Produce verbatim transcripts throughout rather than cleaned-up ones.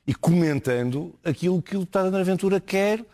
e comentando aquilo que o deputado André Ventura quer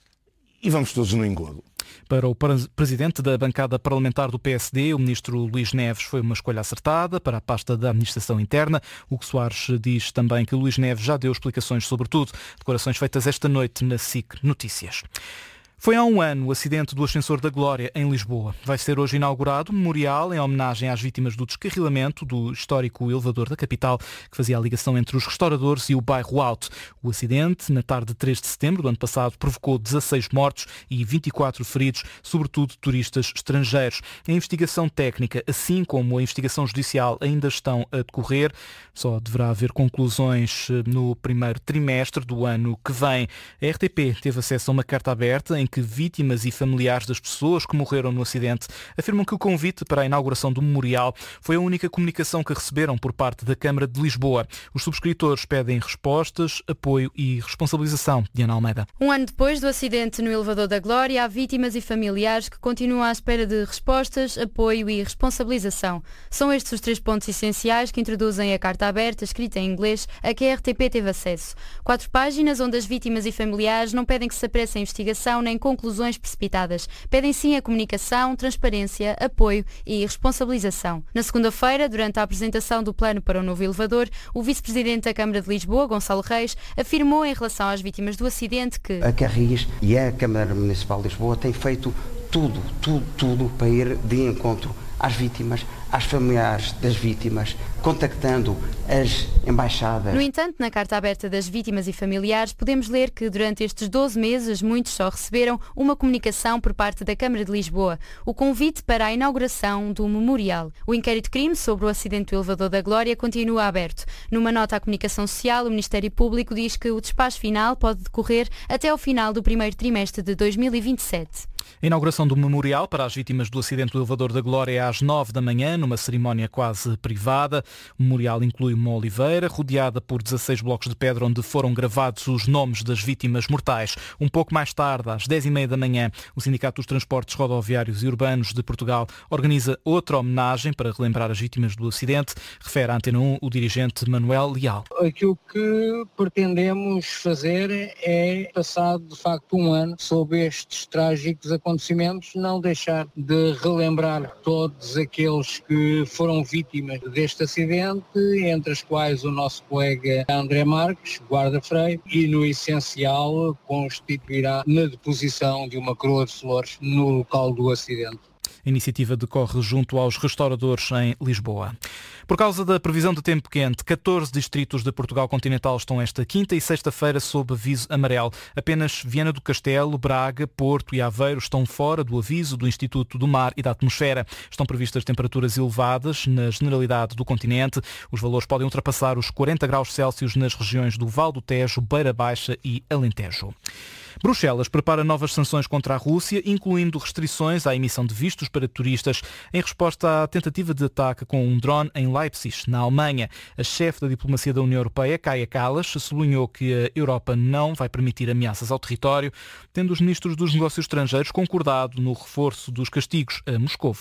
e vamos todos no engodo. Para o presidente da bancada parlamentar do P S D, o ministro Luís Neves foi uma escolha acertada para a pasta da Administração Interna. Hugo Soares diz também que Luís Neves já deu explicações sobre tudo. Declarações feitas esta noite na S I C Notícias. Foi há um ano o acidente do Ascensor da Glória, em Lisboa. Vai ser hoje inaugurado um memorial em homenagem às vítimas do descarrilamento do histórico elevador da capital, que fazia a ligação entre os restauradores e o bairro Alto. O acidente, na tarde de três de setembro do ano passado, provocou dezasseis mortos e vinte e quatro feridos, sobretudo turistas estrangeiros. A investigação técnica, assim como a investigação judicial, ainda estão a decorrer. Só deverá haver conclusões no primeiro trimestre do ano que vem. A R T P teve acesso a uma carta aberta em que vítimas e familiares das pessoas que morreram no acidente afirmam que o convite para a inauguração do memorial foi a única comunicação que receberam por parte da Câmara de Lisboa. Os subscritores pedem respostas, apoio e responsabilização. Diana Almeida. Um ano depois do acidente no elevador da Glória, há vítimas e familiares que continuam à espera de respostas, apoio e responsabilização. São estes os três pontos essenciais que introduzem a carta aberta, escrita em inglês, a que a R T P teve acesso. Quatro páginas onde as vítimas e familiares não pedem que se apresse a investigação nem conclusões precipitadas. Pedem sim a comunicação, transparência, apoio e responsabilização. Na segunda-feira, durante a apresentação do plano para o novo elevador, o vice-presidente da Câmara de Lisboa, Gonçalo Reis, afirmou em relação às vítimas do acidente que a Carris e a Câmara Municipal de Lisboa têm feito tudo, tudo, tudo para ir de encontro às vítimas, às familiares das vítimas, contactando as embaixadas. No entanto, na carta aberta das vítimas e familiares, podemos ler que durante estes doze meses muitos só receberam uma comunicação por parte da Câmara de Lisboa, o convite para a inauguração do memorial. O inquérito de crime sobre o acidente do elevador da Glória continua aberto. Numa nota à comunicação social, o Ministério Público diz que o despacho final pode decorrer até ao final do primeiro trimestre de dois mil e vinte e sete. A inauguração do memorial para as vítimas do acidente do elevador da Glória é às nove da manhã, numa cerimónia quase privada. O memorial inclui uma oliveira, rodeada por dezasseis blocos de pedra, onde foram gravados os nomes das vítimas mortais. Um pouco mais tarde, às dez e meia da manhã, o Sindicato dos Transportes Rodoviários e Urbanos de Portugal organiza outra homenagem para relembrar as vítimas do acidente. Refere à Antena um o dirigente Manuel Leal. Aquilo que pretendemos fazer é, passado de facto um ano sob estes trágicos acontecimentos, não deixar de relembrar todos aqueles que foram vítimas deste acidente, entre as quais o nosso colega André Marques, guarda-freio, e no essencial constituirá na deposição de uma coroa de flores no local do acidente. A iniciativa decorre junto aos restauradores em Lisboa. Por causa da previsão de tempo quente, catorze distritos de Portugal continental estão esta quinta e sexta-feira sob aviso amarelo. Apenas Viana do Castelo, Braga, Porto e Aveiro estão fora do aviso do Instituto do Mar e da Atmosfera. Estão previstas temperaturas elevadas na generalidade do continente. Os valores podem ultrapassar os quarenta graus Celsius nas regiões do Val do Tejo, Beira Baixa e Alentejo. Bruxelas prepara novas sanções contra a Rússia, incluindo restrições à emissão de vistos para turistas, em resposta à tentativa de ataque com um drone em Leipzig, na Alemanha. A chefe da diplomacia da União Europeia, Kaja Kallas, sublinhou que a Europa não vai permitir ameaças ao território, tendo os ministros dos negócios estrangeiros concordado no reforço dos castigos a Moscovo.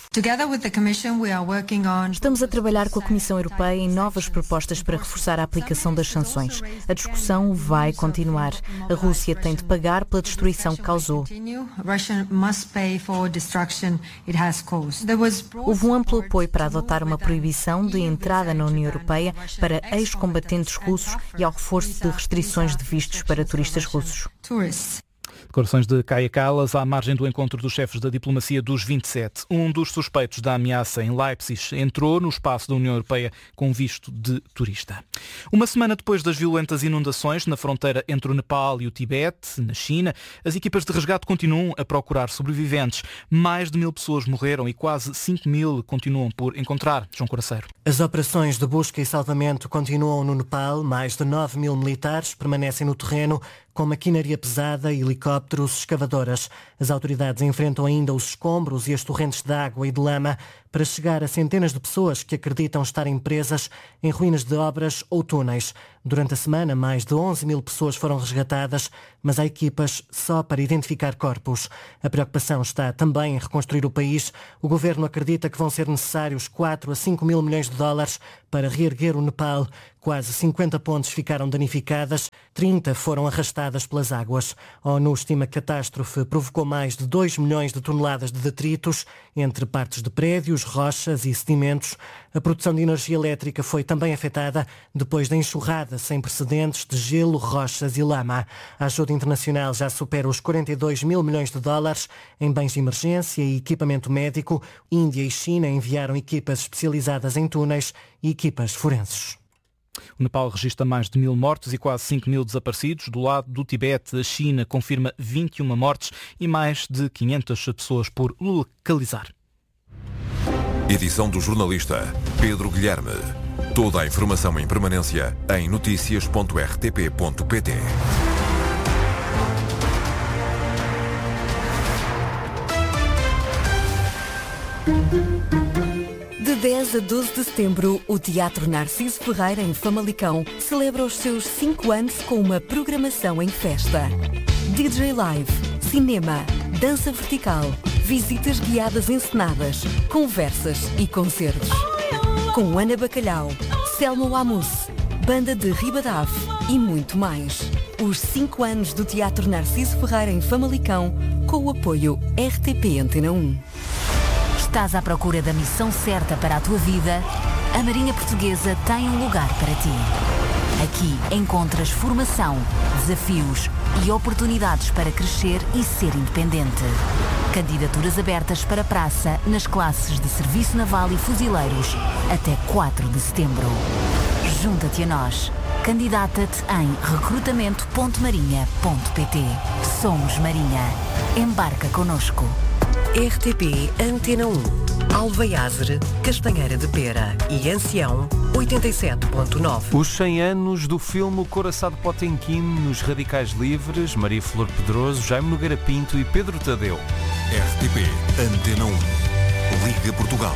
Estamos a trabalhar com a Comissão Europeia em novas propostas para reforçar a aplicação das sanções. A discussão vai continuar. A Rússia tem de pagar pela destruição que causou. Houve um amplo apoio para adotar uma proibição de entrada na União Europeia para ex-combatentes russos e ao reforço de restrições de vistos para turistas russos. Declarações de Kaja Kallas à margem do encontro dos chefes da diplomacia dos vinte e sete. Um dos suspeitos da ameaça em Leipzig entrou no espaço da União Europeia com visto de turista. Uma semana depois das violentas inundações na fronteira entre o Nepal e o Tibete, na China, as equipas de resgate continuam a procurar sobreviventes. Mais de mil pessoas morreram e quase cinco mil continuam por encontrar. João Coraceiro. As operações de busca e salvamento continuam no Nepal. Mais de nove mil militares permanecem no terreno com maquinaria pesada, helicópteros, escavadoras. As autoridades enfrentam ainda os escombros e as torrentes de água e de lama. para chegar a centenas de pessoas que acreditam estarem presas em ruínas de obras ou túneis. Durante a semana, mais de onze mil pessoas foram resgatadas, mas há equipas só para identificar corpos. A preocupação está também em reconstruir o país. O governo acredita que vão ser necessários quatro a cinco mil milhões de dólares para reerguer o Nepal. Quase cinquenta pontes ficaram danificadas, trinta foram arrastadas pelas águas. A ONU estima que a catástrofe provocou mais de dois milhões de toneladas de detritos entre partes de prédios, rochas e sedimentos. A produção de energia elétrica foi também afetada depois da enxurrada sem precedentes de gelo, rochas e lama. A ajuda internacional já supera os quarenta e dois mil milhões de dólares em bens de emergência e equipamento médico. Índia e China enviaram equipas especializadas em túneis e equipas forenses. O Nepal registra mais de mil mortos e quase cinco mil desaparecidos. Do lado do Tibete, a China confirma vinte e uma mortes e mais de quinhentas pessoas por localizar. Edição do jornalista Pedro Guilherme. Toda a informação em permanência em notícias ponto r t p ponto p t. De dez a doze de setembro, o Teatro Narciso Ferreira, em Famalicão, celebra os seus cinco anos com uma programação em festa. D J Live, cinema, dança vertical, visitas guiadas encenadas, conversas e concertos. Com Ana Bacalhau, Selma Wamus, Banda de Ribadave e muito mais. Os cinco anos do Teatro Narciso Ferreira, em Famalicão, com o apoio R T P Antena um. Estás à procura da missão certa para a tua vida? A Marinha Portuguesa tem um lugar para ti. Aqui encontras formação, desafios e oportunidades para crescer e ser independente. Candidaturas abertas para praça nas classes de Serviço Naval e Fuzileiros até quatro de setembro. Junta-te a nós. Candidata-te em recrutamento ponto marinha ponto p t. Somos Marinha. Embarca connosco. R T P Antena um, Alveiazer, Castanheira de Pera e Ancião, oitenta e sete ponto nove. Os cem anos do filme Coraçado Potemkin nos Radicais Livres, Maria Flor Pedroso, Jaime Nogueira Pinto e Pedro Tadeu. R T P Antena um, Liga Portugal.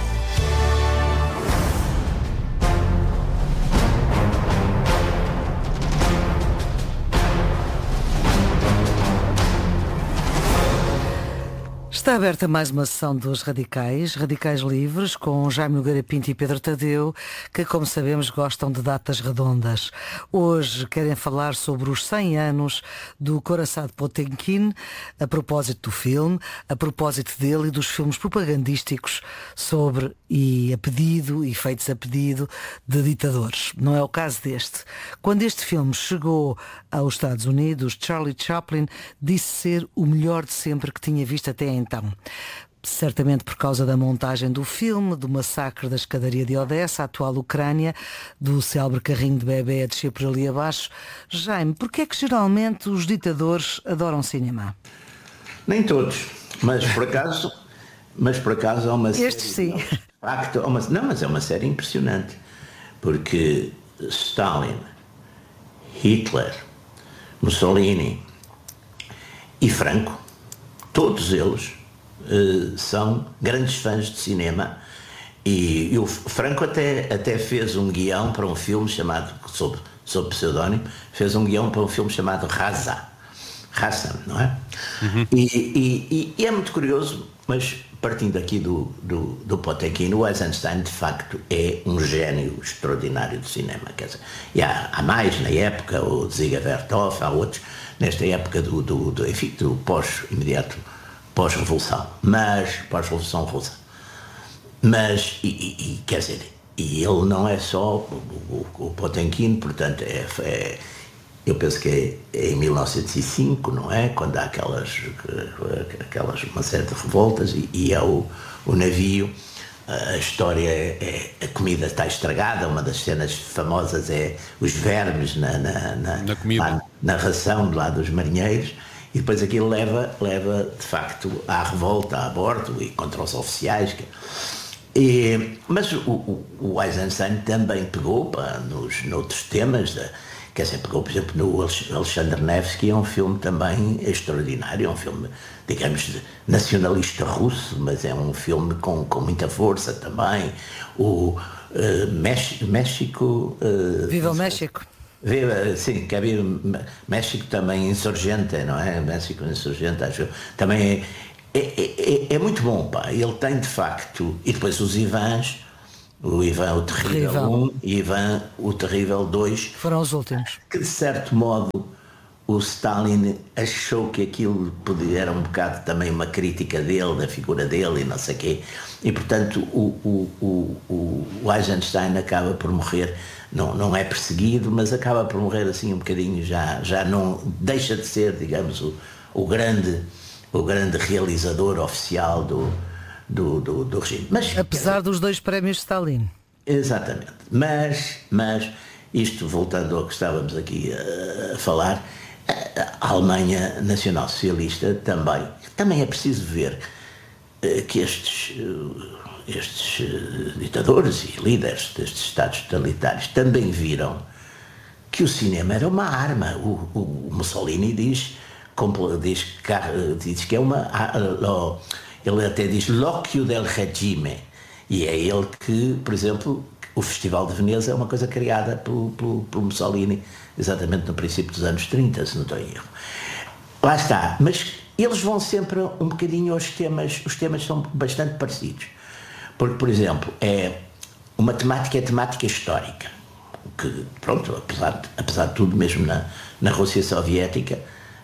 Está aberta mais uma sessão dos Radicais, Radicais Livres, com Jaime Nogueira Pinto e Pedro Tadeu, que, como sabemos, gostam de datas redondas. Hoje querem falar sobre os cem anos do Coraçado Potemkin, a propósito do filme, a propósito dele e dos filmes propagandísticos sobre e a pedido e feitos a pedido de ditadores. Não é o caso deste. Quando este filme chegou aos Estados Unidos, Charlie Chaplin disse ser o melhor de sempre que tinha visto até então. Certamente por causa da montagem do filme, do massacre da escadaria de Odessa, a atual Ucrânia, do célebre carrinho de bebê a descer por ali abaixo. Jaime, porquê é que geralmente os ditadores adoram cinema? Nem todos, mas por acaso, mas por acaso há uma série... Estes sim. Facto, uma, não, mas é uma série impressionante, porque Stalin, Hitler, Mussolini e Franco, todos eles uh, são grandes fãs de cinema e, e o Franco até, até fez um guião para um filme chamado, sob, sob pseudónimo, fez um guião para um filme chamado Raza, Raza, não é? Uhum. E, e, e é muito curioso, mas partindo aqui do, do, do Potemkin, o Eisenstein de facto é um gênio extraordinário do cinema, quer dizer, e há, há mais na época, o Ziga Vertov, há outros, nesta época do, do, do, enfim, do pós-imediato, pós-revolução, mas, pós-revolução russa. Mas, e, e, e, quer dizer, e ele não é só o, o, o Potemkin, portanto, é, é, eu penso que é, é em mil novecentos e cinco, não é? Quando há aquelas, aquelas uma série de revoltas e, e é o, o navio, a história é, é, a comida está estragada, uma das cenas famosas é os vermes na, na, na, na, lá, na ração de lá dos marinheiros, e depois aquilo leva, leva de facto à revolta a bordo e contra os oficiais. E, mas o, o, o Eisenstein também pegou pá, nos, noutros temas, da, Quer dizer, pegou, por exemplo, no Alexandre Nevsky, é um filme também extraordinário, é um filme, digamos, nacionalista russo, mas é um filme com, com muita força também. O uh, México... Uh, Viva o México! Viva, sim, que havia México também insurgente, não é? México insurgente, acho. Também é, é, é, é muito bom, pá. Ele tem, de facto, e depois os Ivans, o Ivan o Terrível um e Ivan o Terrível dois. Foram os últimos. Que, de certo modo, o Stalin achou que aquilo podia, era um bocado também uma crítica dele, da figura dele e não sei o quê. E, portanto, o, o, o, o, o Eisenstein acaba por morrer, não, não é perseguido, mas acaba por morrer assim um bocadinho, já, já não deixa de ser, digamos, o, o, grande, o grande realizador oficial do, do, do, do regime. Mas, apesar dos dois prémios Stalin. Exatamente. Mas, mas isto, voltando ao que estávamos aqui a, a falar, a Alemanha Nacional Socialista também, também é preciso ver uh, que estes, uh, estes uh, ditadores e líderes destes Estados totalitários também viram que o cinema era uma arma. O, o Mussolini diz, diz, diz que é uma... Ele até diz l'occhio del regime, e é ele que, por exemplo, o Festival de Veneza é uma coisa criada pelo, pelo, pelo Mussolini, exatamente no princípio dos anos trinta, se não estou em erro. Lá está, mas eles vão sempre um bocadinho aos temas, os temas são bastante parecidos. Porque, por exemplo, é uma temática, é temática histórica, que, pronto, apesar de, apesar de tudo, mesmo na, na Rússia Soviética,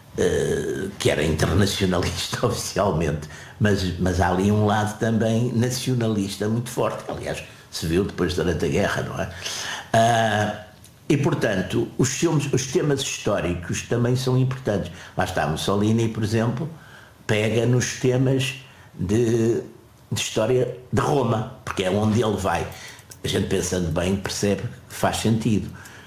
Uh, que era internacionalista oficialmente, mas, mas há ali um lado também nacionalista muito forte, que aliás se viu depois durante a guerra, não é? Uh, e portanto, os filmes, os temas históricos também são importantes. Lá está, Mussolini, por exemplo, pega nos temas de, de história de Roma, porque é onde ele vai. A gente pensando bem percebe que faz sentido.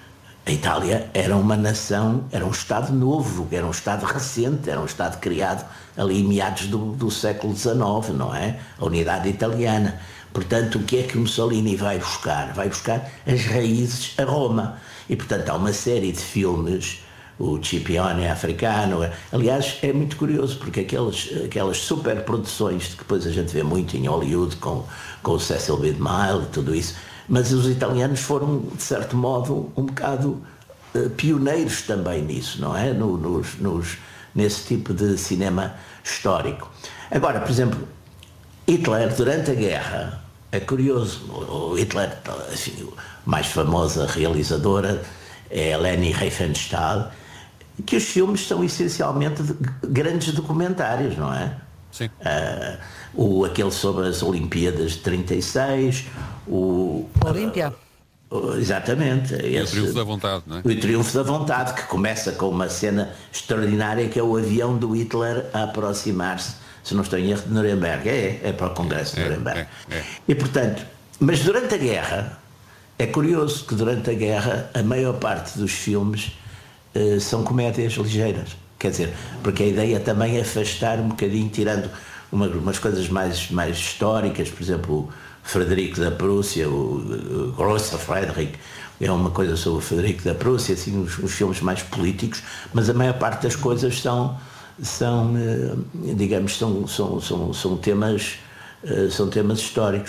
A Itália era uma nação, era um Estado novo, era um Estado recente, era um Estado criado ali em meados do, do século dezenove, não é? A unidade italiana. Portanto, o que é que Mussolini vai buscar? Vai buscar as raízes a Roma. E, portanto, há uma série de filmes, o Scipione africano. Aliás, é muito curioso, porque aquelas, aquelas superproduções que depois a gente vê muito em Hollywood, com, com o Cecil B. DeMille e tudo isso, mas os italianos foram, de certo modo, um bocado uh, pioneiros também nisso, não é? No, nos, nos, nesse tipo de cinema histórico. Agora, por exemplo, Hitler, durante a guerra, é curioso, o Hitler, assim, a mais famosa realizadora é Leni Riefenstahl, que os filmes são essencialmente de, grandes documentários, não é? Sim. Uh, o, aquele sobre as Olimpíadas de trinta e seis, o... Olímpia. Uh, exatamente. E esse, o Triunfo da Vontade, não é? O Triunfo da Vontade, que começa com uma cena extraordinária, que é o avião do Hitler a aproximar-se, se não estou em erro, de Nuremberg. É, é para o Congresso de é, Nuremberg. É, é. E, portanto, mas durante a guerra, é curioso que durante a guerra a maior parte dos filmes uh, são comédias ligeiras. Quer dizer, porque a ideia também é afastar um bocadinho, tirando uma, umas coisas mais, mais históricas, por exemplo, o Frederico da Prússia, o, o Grosse Friedrich, é uma coisa sobre o Frederico da Prússia, assim, os, os filmes mais políticos, mas a maior parte das coisas são, são digamos, são, são, são, são, temas, são temas históricos.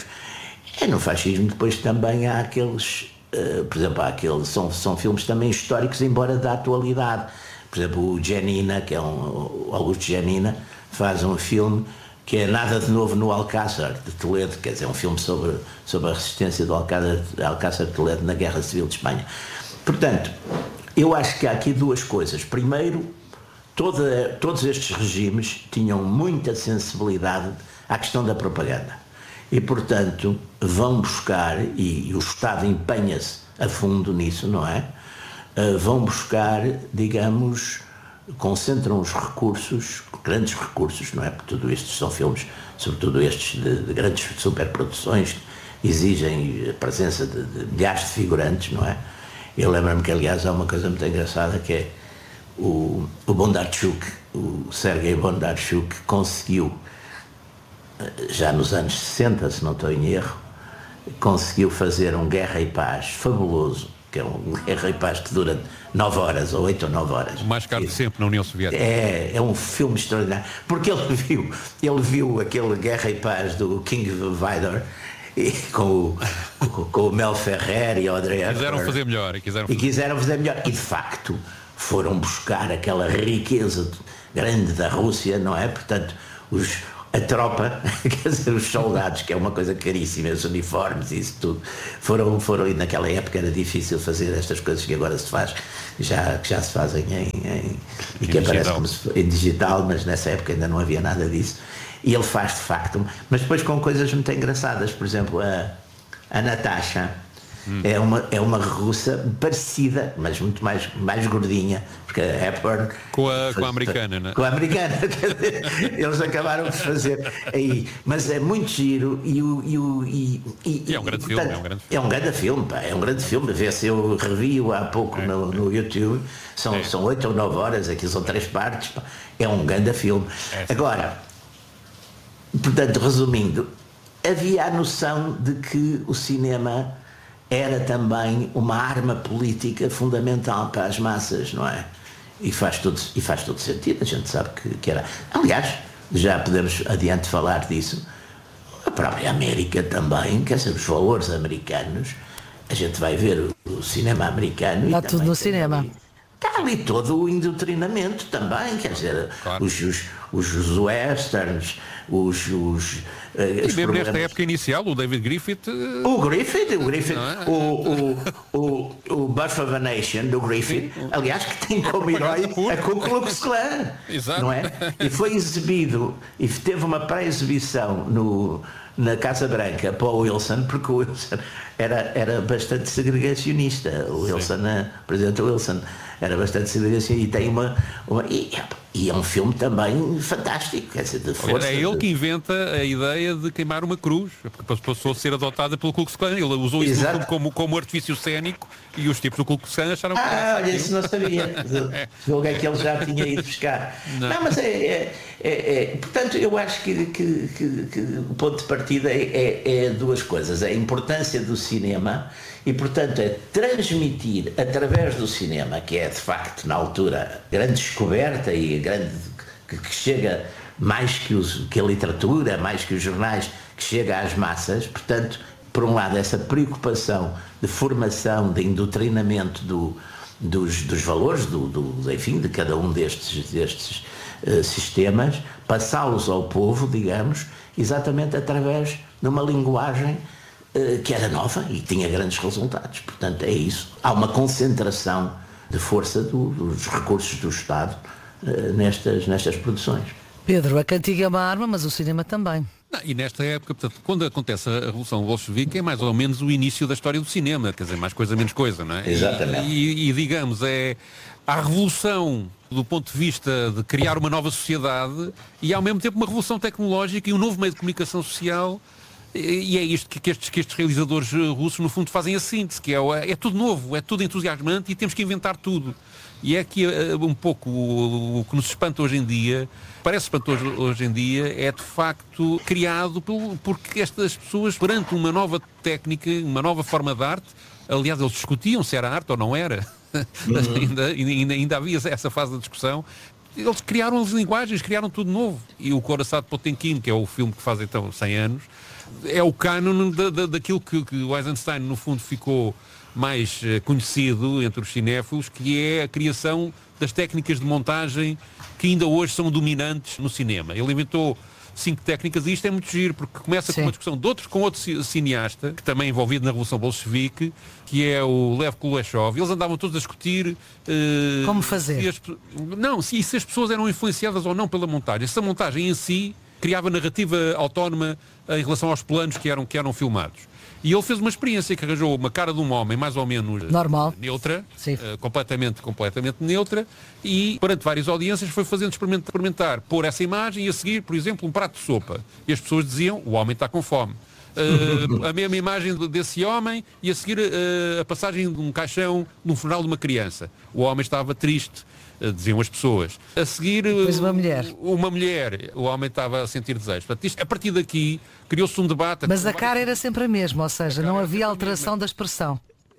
E no fascismo depois também há aqueles, por exemplo, há aqueles, são, são filmes também históricos, embora da atualidade. Por exemplo, o Janina, que é um, o Augusto Janina, faz um filme que é Nada de Novo no Alcázar de Toledo, quer dizer, um filme sobre, sobre a resistência do Alcázar, Alcázar de Toledo na Guerra Civil de Espanha. Portanto, eu acho que há aqui duas coisas. Primeiro, toda, todos estes regimes tinham muita sensibilidade à questão da propaganda. E, portanto, vão buscar, e, e o Estado empenha-se a fundo nisso, não é? Uh, vão buscar, digamos, concentram os recursos, grandes recursos, não é? Porque tudo isto são filmes, sobretudo estes de, de grandes superproduções, que exigem a presença de, de milhares de figurantes, não é? Eu lembro-me que, aliás, há uma coisa muito engraçada, que é o, o Bondarchuk, o Sergei Bondarchuk, conseguiu, já nos anos sessenta, se não estou em erro, conseguiu fazer um Guerra e Paz fabuloso, que é um Guerra e Paz que dura nove horas, ou oito ou nove horas. O mais caro de sempre na União Soviética. É, é um filme extraordinário, porque ele viu, ele viu aquele Guerra e Paz do King Vidor, e com, o, com, com o Mel Ferrer e o Audrey Hepburn. Quiseram fazer melhor. E quiseram fazer... e quiseram fazer melhor. E de facto foram buscar aquela riqueza grande da Rússia, não é? Portanto, os, a tropa, quer dizer, os soldados, que é uma coisa caríssima, os uniformes e isso tudo, foram, foram, e naquela época era difícil fazer estas coisas que agora se faz, já, que já se fazem em, em e que aparece como se, em digital, mas nessa época ainda não havia nada disso. E ele faz de facto, mas depois com coisas muito engraçadas. Por exemplo, a, a Natasha hum. é, uma, é uma russa parecida, mas muito mais, mais gordinha, porque a Hepburn... Com a, com a americana, não é? Com a americana, quer dizer, eles acabaram de fazer aí. Mas é muito giro e o... E, o, e, e, e é um grande portanto, filme, é um grande filme. É um grande filme, pá, é um grande filme. Vê-se, eu revi-o há pouco é, no, no YouTube, são, é. são oito ou nove horas, aqui são três partes, pá. É um grande filme. É, agora... Portanto, resumindo, havia a noção de que o cinema era também uma arma política fundamental para as massas, não é? E faz todo, e faz todo sentido, a gente sabe que, que era. Aliás, já podemos adiante falar disso, a própria América também, quer dizer, os valores americanos, a gente vai ver o, o cinema americano... Está tudo no cinema. Ali, está ali todo o indoctrinamento também, quer dizer, claro. os, os, os westerns, os... os e mesmo problemas... nesta época inicial, o David Griffith... O Griffith, o Griffith, é? o, o, o, o Birth of a Nation, do Griffith, aliás, que tem como herói a Ku Klux Klan, não é? E foi exibido, e teve uma pré-exibição no... na Casa Branca para o Wilson, porque o Wilson era, era bastante segregacionista. O Wilson, o presidente Wilson, era bastante segregacionista e tem uma. uma e, e é um filme também fantástico, quer dizer, de força. É ele de... que inventa a ideia de queimar uma cruz, porque passou a ser adotada pelo Ku Klux Klan. Ele usou isso como, como artifício cénico e os tipos do Ku Klux Klan acharam que. Ah, olha, isso não sabia. Julguei que ele já tinha ido buscar. Não, não mas é, é, é, é. Portanto, eu acho que, que, que, que o ponto de partida é, é, é duas coisas. A importância do cinema e, portanto, é transmitir através do cinema, que é de facto na altura grande descoberta e grande que, que chega mais que, os, que a literatura, mais que os jornais, que chega às massas. Portanto, por um lado, essa preocupação de formação, de indoctrinamento do, dos, dos valores, do, do, enfim, de cada um destes, destes uh, sistemas, passá-los ao povo, digamos, exatamente através de uma linguagem uh, que era nova e tinha grandes resultados. Portanto, é isso. Há uma concentração de força do, dos recursos do Estado uh, nestas, nestas produções. Pedro, a cantiga é uma arma, mas o cinema também. Não, e nesta época, portanto, quando acontece a Revolução Bolchevique, é mais ou menos o início da história do cinema, quer dizer, mais coisa, menos coisa, não é? Exatamente. E, e, e digamos, é a revolução do ponto de vista de criar uma nova sociedade e ao mesmo tempo uma revolução tecnológica e um novo meio de comunicação social. E é isto que, que, estes, que estes realizadores russos, no fundo, fazem a síntese, que é, é tudo novo, é tudo entusiasmante e temos que inventar tudo. E é aqui um pouco o, o que nos espanta hoje em dia, parece espantoso hoje em dia, é de facto criado por, porque estas pessoas, perante uma nova técnica, uma nova forma de arte, aliás, eles discutiam se era arte ou não era, uhum. ainda, ainda, ainda havia essa fase da discussão. Eles criaram as linguagens, criaram tudo novo. E o Coração de Potemkin, que é o filme que faz então cem anos, é o cânone da, da, daquilo que, que o Eisenstein, no fundo, ficou mais uh, conhecido entre os cinéfilos, que é a criação das técnicas de montagem que ainda hoje são dominantes no cinema. Ele inventou cinco técnicas e isto é muito giro, porque começa Sim. com uma discussão de outro, com outro cineasta, que também é envolvido na Revolução Bolchevique, que é o Lev Kuleshov. Eles andavam todos a discutir... Uh, Como fazer? Se as, não, se, se as pessoas eram influenciadas ou não pela montagem. Se a montagem em si criava narrativa autónoma em relação aos planos que eram, que eram filmados. E ele fez uma experiência que arranjou uma cara de um homem mais ou menos normal, neutra, uh, completamente, completamente neutra, e perante várias audiências foi fazendo experimentar, experimentar pôr essa imagem e a seguir, por exemplo, um prato de sopa. E as pessoas diziam, o homem está com fome. Uh, a mesma imagem desse homem e a seguir uh, a passagem de um caixão num funeral de uma criança. O homem estava triste. Diziam as pessoas. A seguir, Depois uma mulher. Uma mulher. O homem estava a sentir desejo. Portanto, isto, a partir daqui, criou-se um debate. Mas a cara era sempre a mesma, ou seja, não havia alteração da expressão.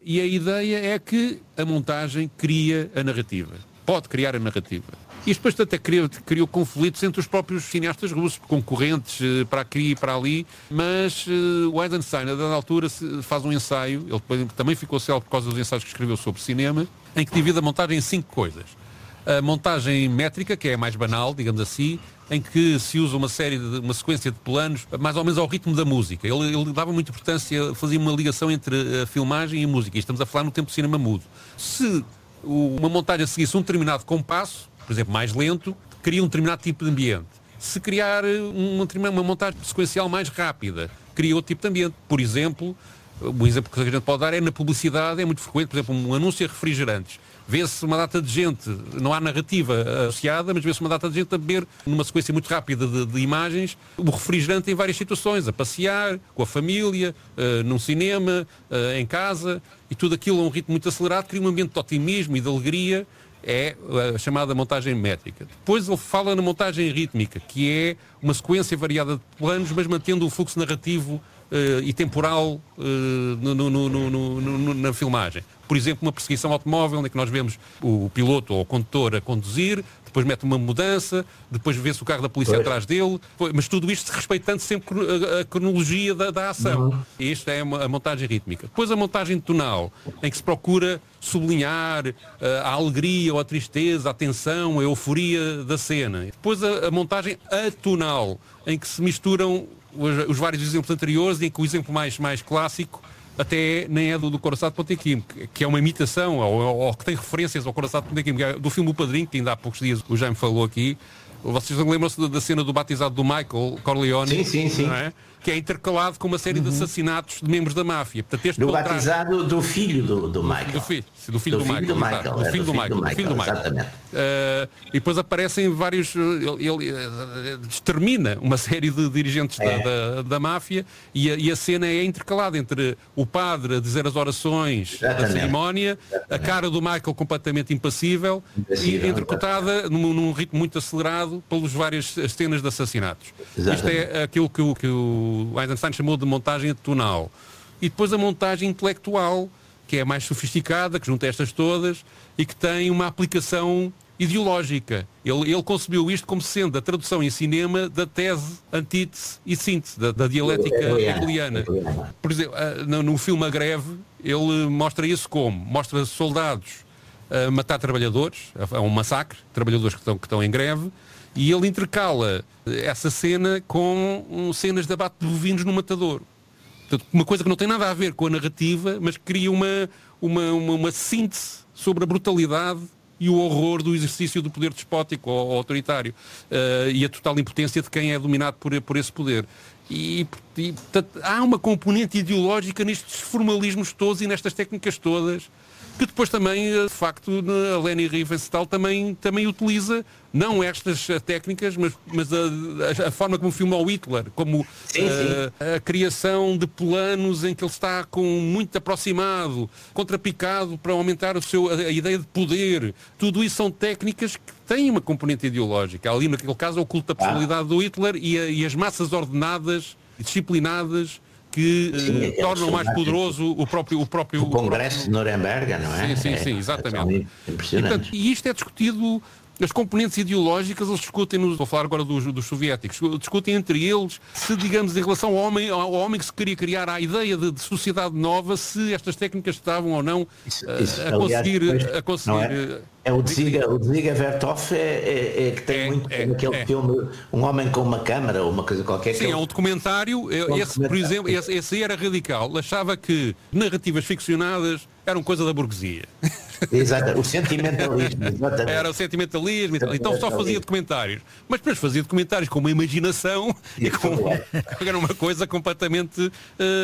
E a ideia é que a montagem cria a narrativa. Pode criar a narrativa. Isto depois até criou, criou conflitos entre os próprios cineastas russos, concorrentes para aqui e para ali, mas uh, o Eisenstein, a dada altura, faz um ensaio, ele depois, também ficou célebre por causa dos ensaios que escreveu sobre cinema, em que divide a montagem em cinco coisas. A montagem métrica, que é a mais banal, digamos assim, em que se usa uma série de, uma sequência de planos, mais ou menos ao ritmo da música. Ele, ele dava muita importância, fazia uma ligação entre a filmagem e a música. E estamos a falar no tempo de cinema mudo. Se uma montagem seguisse um determinado compasso, por exemplo, mais lento, cria um determinado tipo de ambiente. Se criar uma, uma montagem sequencial mais rápida, cria outro tipo de ambiente. Por exemplo, o exemplo que a gente pode dar é na publicidade, é muito frequente, por exemplo, um anúncio a refrigerantes. Vê-se uma data de gente, não há narrativa associada, mas vê-se uma data de gente a beber, numa sequência muito rápida de, de imagens, o refrigerante em várias situações, a passear, com a família, uh, num cinema, uh, em casa, e tudo aquilo a um ritmo muito acelerado, cria um ambiente de otimismo e de alegria, é a chamada montagem métrica. Depois ele fala na montagem rítmica, que é uma sequência variada de planos, mas mantendo o fluxo narrativo Uh, e temporal uh, no, no, no, no, no, na filmagem. Por exemplo, uma perseguição automóvel em que nós vemos o piloto ou o condutor a conduzir, depois mete uma mudança, depois vê-se o carro da polícia pois. atrás dele, mas tudo isto respeitando sempre a, a cronologia da, da ação. Uhum. Esta é a montagem rítmica. Depois a montagem tonal, em que se procura sublinhar uh, a alegria ou a tristeza, a tensão, a euforia da cena. Depois a, a montagem atonal, em que se misturam Os, os vários exemplos anteriores, em que o exemplo mais, mais clássico até nem é do, do Coraçado Potemkin, que é uma imitação, ou, ou que tem referências ao Coraçado Potemkin, do filme O Padrinho, que ainda há poucos dias o Jaime falou aqui. Vocês lembram-se da, da cena do batizado do Michael Corleone? Sim, sim, sim. Não é? Que é intercalado com uma série de assassinatos de membros da máfia. Portanto, este do batizado do filho do, do Michael. Do filho do, filho do, do, filho Michael, do Michael. Do filho do Michael. Do filho do Michael. Exatamente. Uh, e depois aparecem vários... Ele, ele uh, extermina uma série de dirigentes é. da, da, da máfia e a, e a cena é intercalada entre o padre a dizer as orações Exatamente. da cerimónia, Exatamente. a cara do Michael completamente impassível, impassível e interpretada num, num ritmo muito acelerado pelas várias cenas de assassinatos. Exatamente. Isto é aquilo que o, que o Eisenstein chamou de montagem tonal. E depois a montagem intelectual, que é mais sofisticada, que junta estas todas e que tem uma aplicação ideológica. Ele, ele concebeu isto como sendo a tradução em cinema da tese, antítese e síntese, da, da dialética hegeliana. Por exemplo, no, no filme A Greve, ele mostra isso como? Mostra soldados a matar trabalhadores, a um massacre, trabalhadores que estão, que estão em greve, e ele intercala essa cena com cenas de abate de bovinos no matador. Portanto, uma coisa que não tem nada a ver com a narrativa, mas que cria uma, uma, uma, uma síntese sobre a brutalidade e o horror do exercício do poder despótico ou, ou autoritário uh, e a total impotência de quem é dominado por, por esse poder. E, e portanto, há uma componente ideológica nestes formalismos todos e nestas técnicas todas, que depois também, de facto, a Leni Riefenstahl também, também utiliza, não estas técnicas, mas, mas a, a forma como filma o Hitler, como sim, sim. A, a criação de planos em que ele está com muito aproximado, contrapicado para aumentar o seu, a, a ideia de poder. Tudo isso são técnicas que têm uma componente ideológica. Ali, naquele caso, é o culto da personalidade ah. do Hitler e, a, e as massas ordenadas, disciplinadas, que sim, uh, tornam mais poderoso o próprio... O, próprio, o Congresso de Nuremberg, não é? Sim, sim, sim, é, exatamente. É impressionante. E, portanto, e isto é discutido, as componentes ideológicas, eles discutem, nos, vou falar agora dos, dos soviéticos, discutem entre eles se, digamos, em relação ao homem, ao homem que se queria criar a ideia de, de sociedade nova, se estas técnicas estavam ou não isso, isso, a, aliás, conseguir... Depois, a conseguir é? É o Dziga, o Dziga Vertov é, é, é que tem é, muito é, naquele é. filme Um Homem com uma Câmara ou uma coisa qualquer. Sim, é um documentário, é um esse, documentário. Por exemplo, esse, esse era radical, achava que narrativas ficcionadas eram coisa da burguesia. Exato, o sentimentalismo. Exatamente. Era o sentimentalismo, então só fazia documentários. Mas depois fazia documentários com uma imaginação e com era uma coisa completamente... Uh,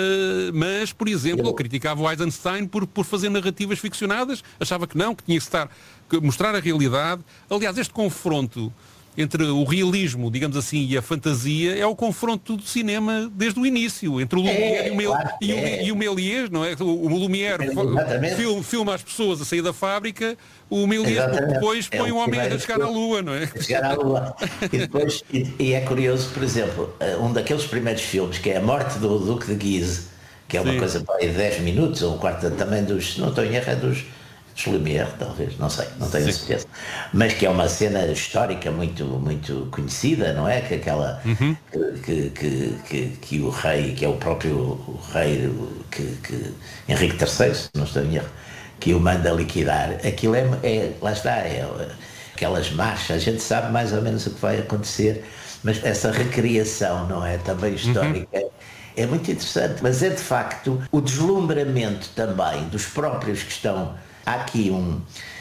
mas, por exemplo, eu criticava o Eisenstein por, por fazer narrativas ficcionadas, achava que não, que tinha que estar... mostrar a realidade. Aliás, este confronto entre o realismo, digamos assim, e a fantasia é o confronto do cinema desde o início, entre o Lumière é, e, o Mel, claro, e, o, é. e o Méliès, não é? O, o Lumière é, filma, filma as pessoas a sair da fábrica, o Méliès depois põe é o homem a chegar à Lua, não é? Chegar à Lua. E, depois, e, e é curioso, por exemplo, um daqueles primeiros filmes, que é A Morte do Duque de Guise, que é uma Sim. coisa para dez minutos, ou um quarto também dos, não estou em erro, é dos, dos Lumière, talvez, não sei, não tenho certeza. Mas que é uma cena histórica muito, muito conhecida, não é? Que aquela Uhum. que, que, que, que o rei, que é o próprio o rei que, que Henrique terceiro, se não estou em erro, que o manda liquidar. Aquilo é, é lá está, é aquelas marchas, a gente sabe mais ou menos o que vai acontecer, mas essa recriação, não é? Também histórica. Uhum. É muito interessante, mas é de facto o deslumbramento também dos próprios que estão. Há aqui um.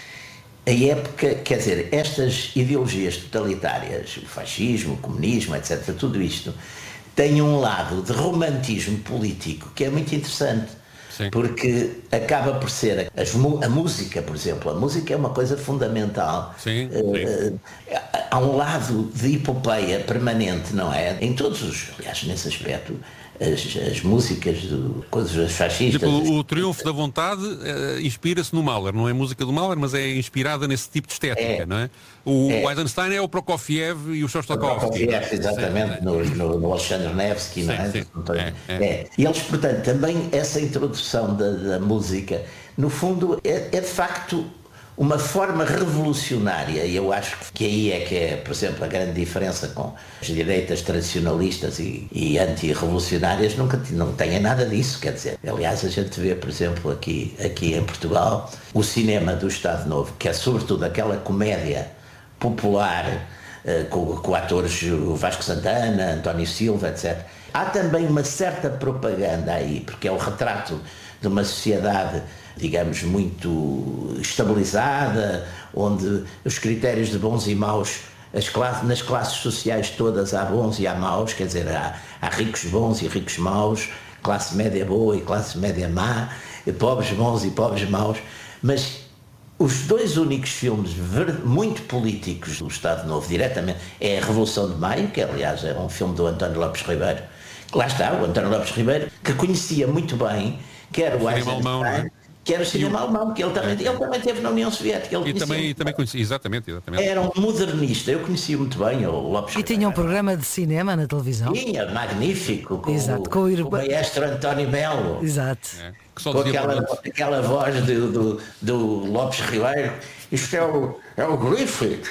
A época, quer dizer, estas ideologias totalitárias, o fascismo, o comunismo, etcétera, tudo isto, tem um lado de romantismo político que é muito interessante. Sim. Porque acaba por ser as, a música, por exemplo, a música é uma coisa fundamental. Sim, uh, sim. Há um lado de epopeia permanente, não é? Em todos os, aliás, nesse aspecto, as, as músicas do, coisas fascistas. Tipo, o Triunfo da Vontade uh, inspira-se no Mahler, não é música do Mahler, mas é inspirada nesse tipo de estética, é. não é? O é. Eisenstein é o Prokofiev e o Shostakovich. Prokofiev, exatamente, sim, no, no, no Alexandre Nevsky, não é? Sim, sim. É, é. é. E eles, portanto, também essa introdução da, da música, no fundo, é, é de facto uma forma revolucionária, e eu acho que aí é que é, por exemplo, a grande diferença com as direitas tradicionalistas e, e anti-revolucionárias, nunca não têm nada disso, quer dizer, aliás a gente vê, por exemplo, aqui, aqui em Portugal, o cinema do Estado Novo, que é sobretudo aquela comédia popular, uh, com, com atores o Vasco Santana, António Silva, etcétera. Há também uma certa propaganda aí, porque é o retrato de uma sociedade, digamos, muito estabilizada, onde os critérios de bons e maus, as classes, nas classes sociais todas há bons e há maus, quer dizer, há, há ricos bons e ricos maus, classe média boa e classe média má, e pobres bons e pobres maus, mas os dois únicos filmes muito políticos do Estado Novo, diretamente, é a Revolução de Maio, que aliás é um filme do António Lopes Ribeiro, que lá está, o António Lopes Ribeiro, que conhecia muito bem, quer o Eisenstein, que era o cinema alemão, que ele também, ele também teve na União Soviética. Ele e também, também conhecia, exatamente, exatamente. Era um modernista, eu conhecia muito bem o Lopes. E tinha um programa de cinema na televisão? Tinha, magnífico, com, Exato, o, com o, com o maestro António Melo. Exato. É, com aquela, aquela voz do, do, do Lopes Ribeiro. Isto é o, é o Griffith.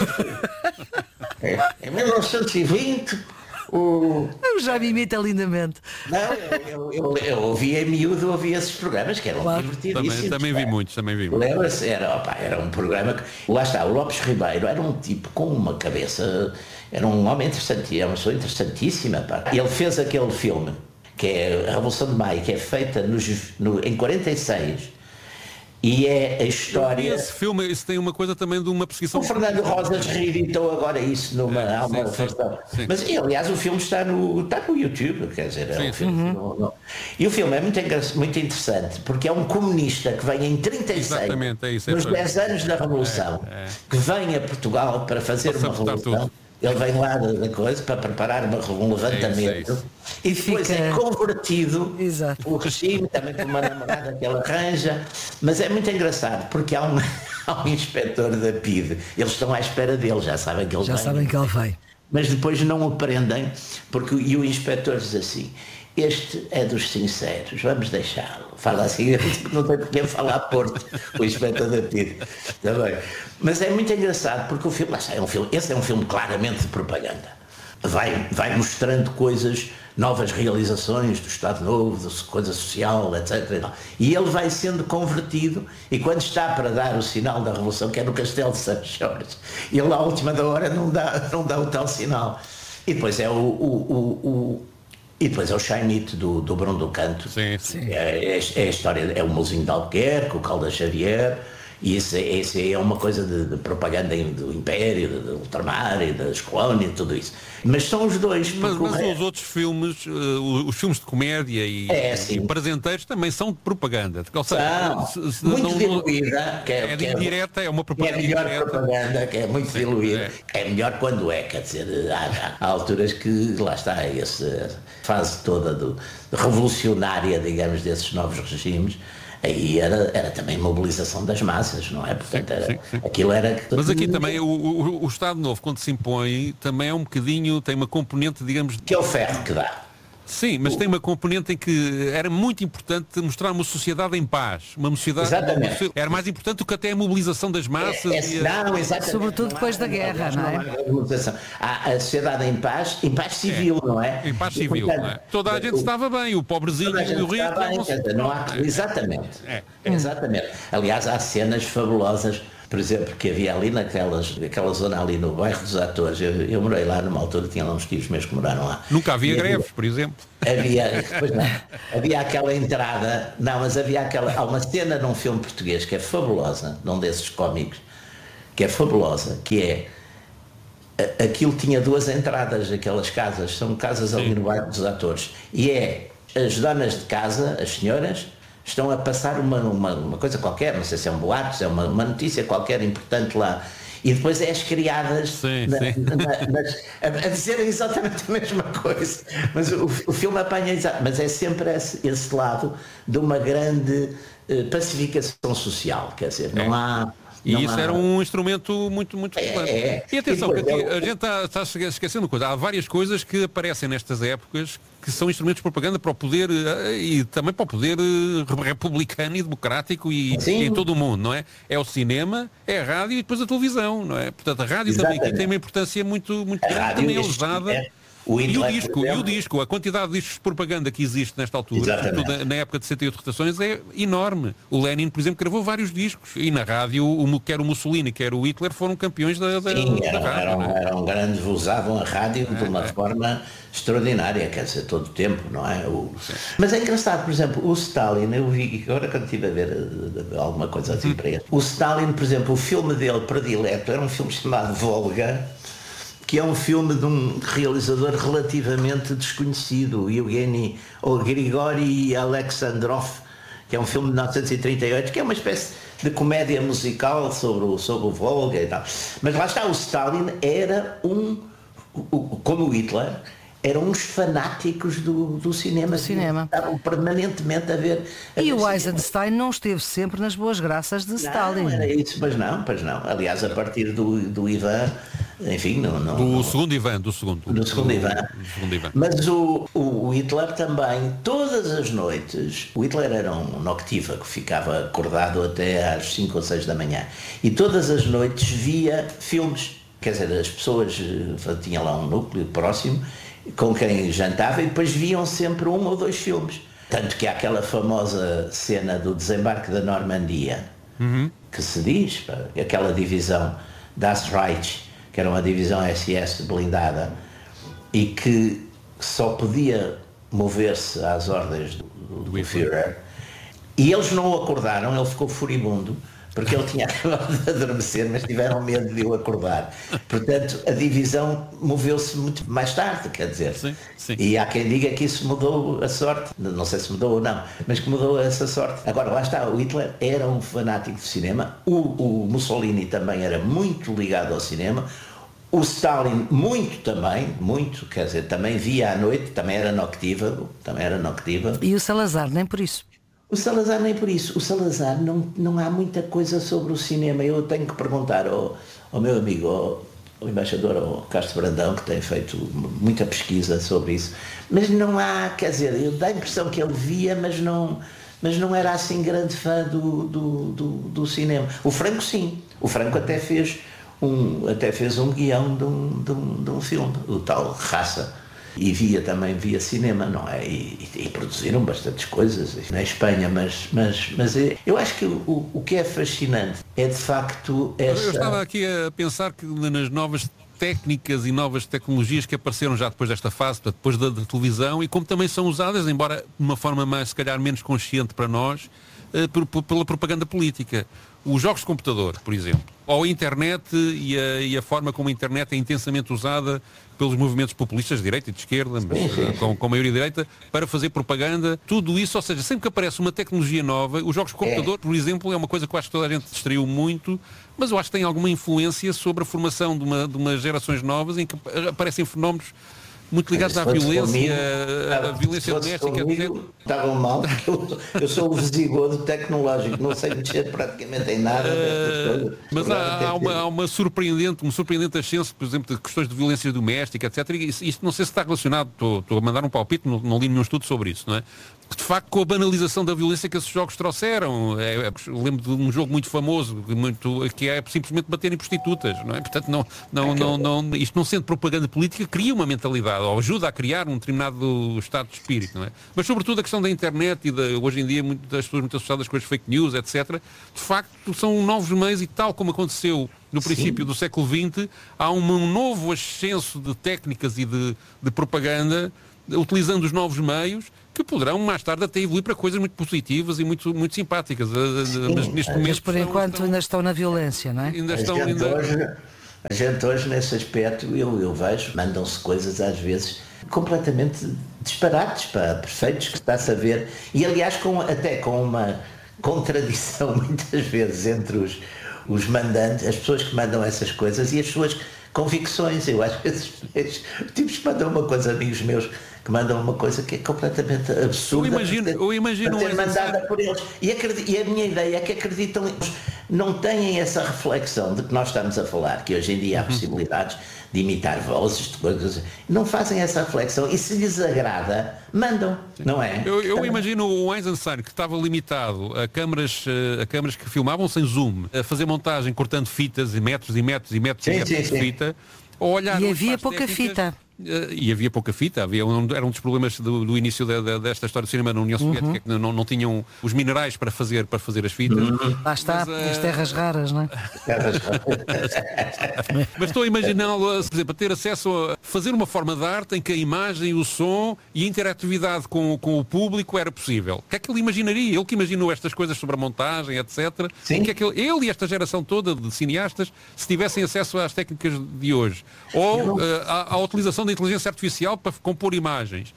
é, em mil novecentos e vinte... O... Eu já me imita lindamente. Não, eu, eu, eu, eu ouvia em miúdo, ouvia esses programas que eram claro. divertidíssimos. Também, também vi muitos, também vi muitos. Lembra-se? Era, opa, era um programa que... Lá está, o Lopes Ribeiro era um tipo com uma cabeça... Era um homem interessante, é uma pessoa interessantíssima. Pá. Ele fez aquele filme, que é a Revolução de Maio, que é feita nos, no, em quarenta e seis... E é a história... Esse filme, isso tem uma coisa também de uma perseguição... O Fernando Rosas reeditou agora isso numa é, alma sim, versão. Sim. Mas, e, aliás, o filme está no, está no YouTube, quer dizer... É sim, um filme, uhum. não, não. E o filme é muito, muito interessante, porque é um comunista que vem em trinta e seis, é isso, é nos dez anos da Revolução, é, é. que vem a Portugal para fazer para uma revolução... Tudo. Ele vem lá da coisa para preparar uma, um levantamento é isso, é isso. e depois Fica... é convertido Exato. o regime, também por uma namorada que ele arranja, mas é muito engraçado porque há um, há um inspetor da P I D, eles estão à espera dele, já sabem que ele já vem. sabem que ele vem. Mas depois não o prendem, porque e o inspetor diz assim, este é dos sinceros, vamos deixá-lo. Fala assim, não tem porque falar Porto, o inspetor da P I D. Tá bem. Mas é muito engraçado, porque o filme, lá, é um filme, esse é um filme claramente de propaganda. Vai, vai mostrando coisas, novas realizações do Estado Novo, de coisa social, etcétera. E ele vai sendo convertido, e quando está para dar o sinal da Revolução, que é no Castelo de São Jorge, ele à última da hora não dá, não dá o tal sinal. E depois é o... o, o, o E depois é o Chainite do, do Bruno do Canto. Sim, sim. É, é, é a história, é o Mozinho de Albuquerque, o Caldas Xavier, e isso, isso é uma coisa de, de propaganda do Império, do Ultramar e das colónias, tudo isso. Mas são os dois. Mas, mas resto... os outros filmes, uh, os filmes de comédia e, é, e presenteiros também são de propaganda. Ou seja, se, se, muito não, diluída. Que é, é que de indireta, é uma propaganda. É a melhor indireta. propaganda, que é muito Sim, diluída. É. é melhor quando é, quer dizer, há, há alturas que lá está, essa fase toda do, revolucionária, digamos, desses novos regimes. Aí era, era também mobilização das massas, não é? Portanto, era, sim, sim, sim. aquilo era... Mas aqui também o, o, o Estado Novo, quando se impõe, também é um bocadinho, tem uma componente, digamos... Que é o ferro que dá. Sim, mas o... tem uma componente em que era muito importante mostrar uma sociedade em paz. Uma sociedade... Exatamente. Uma... Era mais importante do que até a mobilização das massas. É, é, e a... Não, exatamente. Sobretudo depois da guerra, não, não é? Há a sociedade em paz, em paz civil, é, não é? Em paz civil, e, portanto, não é? Toda a gente o... estava bem, o pobrezinho e o rico... Bem, não se... não há... Exatamente. É. Exatamente. Aliás, há cenas fabulosas, por exemplo, que havia ali naquelas, naquela zona ali no bairro dos Atores. Eu, eu morei lá numa altura, tinha lá uns tios meus que moraram lá. Nunca havia e greves, havia, por exemplo. Havia, pois não, havia aquela entrada, não, mas havia aquela, há uma cena num filme português que é fabulosa, num desses cómicos, que é fabulosa, que é, aquilo tinha duas entradas, aquelas casas, são casas ali no bairro dos Atores, e é as donas de casa, as senhoras, estão a passar uma, uma, uma coisa qualquer, não sei se é um boato, se é uma, uma notícia qualquer importante lá. E depois é as criadas sim, na, sim. Na, nas, a, a dizerem exatamente a mesma coisa. Mas o, o filme apanha exato, mas é sempre esse, esse lado de uma grande uh, pacificação social, quer dizer, não é. há... E não isso há... era um instrumento muito, muito relevante. É, é. E atenção, e que aqui, eu... a gente está, está esquecendo uma coisa. Há várias coisas que aparecem nestas épocas que são instrumentos de propaganda para o poder e também para o poder republicano e democrático e, e em todo o mundo, não é? É o cinema, é a rádio e depois a televisão, não é? Portanto, a rádio Exatamente. também aqui tem uma importância muito, muito grande, também é usada. É. O e, o disco, e o disco, a quantidade de discos de propaganda que existe nesta altura, na, na época de setenta e oito rotações, é enorme. O Lenin, por exemplo, gravou vários discos. E na rádio, o, quer o Mussolini, quer o Hitler, foram campeões da, da, Sim, da eram, rádio. Eram, não é? eram grandes, usavam a rádio é, de uma é. forma extraordinária, quer dizer, todo o tempo, não é? O... Mas é engraçado, por exemplo, o Stalin, eu vi, agora quando estive a ver alguma coisa assim hum. para ele, o Stalin, por exemplo, o filme dele predileto era um filme chamado Volga, que é um filme de um realizador relativamente desconhecido, o Evgeny, ou Grigori Alexandrov, que é um filme de mil novecentos e trinta e oito, que é uma espécie de comédia musical sobre o, sobre o Volga e tal. Mas lá está, o Stalin era um, como o Hitler, eram uns fanáticos do, do cinema. Do cinema. Estavam permanentemente a ver... A e ver o Eisenstein não esteve sempre nas boas graças de não, Stalin. Não, era isso, mas não, pois não. Aliás, a partir do, do Ivan, enfim... Não, não, do não, segundo Ivan, do segundo. Do segundo Ivan. Do segundo Ivan. Mas o, o Hitler também, todas as noites, o Hitler era um noctívago, ficava acordado até às cinco ou seis da manhã. E todas as noites via filmes. Quer dizer, as pessoas, tinha lá um núcleo próximo, com quem jantava, e depois viam sempre um ou dois filmes. Tanto que há aquela famosa cena do desembarque da Normandia, uhum. que se diz, pá, aquela divisão Das Reich, que era uma divisão S S blindada, e que só podia mover-se às ordens do, do, do Führer, e eles não o acordaram, ele ficou furibundo, porque ele tinha acabado de adormecer, mas tiveram medo de o acordar. Portanto, a divisão moveu-se muito mais tarde, quer dizer. Sim, sim. E há quem diga que isso mudou a sorte, não sei se mudou ou não, mas que mudou essa sorte. Agora, lá está, o Hitler era um fanático de cinema, o, o Mussolini também era muito ligado ao cinema, o Stalin muito também, muito, quer dizer, também via à noite, também era noctívago, também era noctívago. E o Salazar, nem por isso. O Salazar nem por isso. O Salazar não, não há muita coisa sobre o cinema. Eu tenho que perguntar ao, ao meu amigo, ao, ao embaixador, ao Castro Brandão, que tem feito muita pesquisa sobre isso. Mas não há, quer dizer, eu dá a impressão que ele via, mas não, mas não era assim grande fã do, do, do, do cinema. O Franco sim. O Franco até fez um, até fez um guião de um, de um, de um filme, o tal Raça. E via também, via cinema, não é? E, e, e produziram bastantes coisas na Espanha, mas, mas, mas eu acho que o, o que é fascinante é de facto essa... Eu estava aqui a pensar que nas novas técnicas e novas tecnologias que apareceram já depois desta fase, depois da, da televisão, e como também são usadas, embora de uma forma mais, se calhar, menos consciente para nós, uh, por, por, pela propaganda política. Os jogos de computador, por exemplo, ou a internet e a, e a forma como a internet é intensamente usada pelos movimentos populistas de direita e de esquerda, mas, com, com a maioria direita, para fazer propaganda, tudo isso, ou seja, sempre que aparece uma tecnologia nova, os jogos de computador, é. por exemplo, é uma coisa que eu acho que toda a gente distraiu muito, mas eu acho que tem alguma influência sobre a formação de, uma, de umas gerações novas em que aparecem fenómenos muito ligados à violência, comigo, à violência doméstica, comigo, estavam mal, porque eu, eu sou o visigodo tecnológico, não sei mexer praticamente em nada. Uh, mas há, há, uma, há uma surpreendente, um surpreendente ascenso, por exemplo, de questões de violência doméstica, etcétera. E isto, isto não sei se está relacionado, estou, estou a mandar um palpite, não, não li nenhum estudo sobre isso, não é? De facto, com a banalização da violência que esses jogos trouxeram. É, é, eu lembro de um jogo muito famoso, muito, que é simplesmente bater em prostitutas, não é? Portanto, não, não, não, não, isto não sendo propaganda política, cria uma mentalidade, ou ajuda a criar um determinado estado de espírito, não é? Mas, sobretudo, a questão da internet e de, hoje em dia, muito, das pessoas muito associadas com as fake news, etcétera, de facto, são novos meios e tal como aconteceu no princípio Sim. do século vinte, há um, um novo ascenso de técnicas e de, de propaganda, utilizando os novos meios, que poderão mais tarde até evoluir para coisas muito positivas e muito, muito simpáticas. Sim, mas neste momento mas por enquanto estão, ainda estão na violência, não é? Ainda estão, a, gente ainda... Hoje, a gente hoje, nesse aspecto, eu, eu vejo, mandam-se coisas às vezes completamente disparates, pá, perfeitos, que está-se a ver. E aliás, com, até com uma contradição muitas vezes entre os, os mandantes, as pessoas que mandam essas coisas e as suas convicções. Eu às vezes vejo tipos que mandam uma coisa, amigos meus, que mandam uma coisa que é completamente absurda. Eu imagino, eu imagino ser mandada por eles. E, acredito, e a minha ideia é que acreditam, não têm essa reflexão de que nós estamos a falar, que hoje em dia há possibilidades de imitar vozes, de coisas, não fazem essa reflexão e se lhes agrada, mandam, não é? Eu, eu imagino o Eisenstein, que estava limitado a câmaras, a câmaras que filmavam sem zoom, a fazer montagem cortando fitas e metros e metros e metros, sim, e metros sim, de sim. fita. Olhar e havia pouca técnicas, fita. Uh, e havia pouca fita, havia um, era um dos problemas do, do início de, de, desta história do cinema na União Soviética, uhum. que não, não tinham os minerais para fazer, para fazer as fitas. Uhum. Lá está, mas, uh... as terras raras, não é? Mas estou a imaginá-lo, por exemplo, a ter acesso a fazer uma forma de arte em que a imagem, o som e a interatividade com, com o público era possível. O que é que ele imaginaria? Ele que imaginou estas coisas sobre a montagem, etcétera. Sim. O que é que ele, ele e esta geração toda de cineastas, se tivessem acesso às técnicas de hoje, ou uh, à, à utilização da inteligência artificial para compor imagens.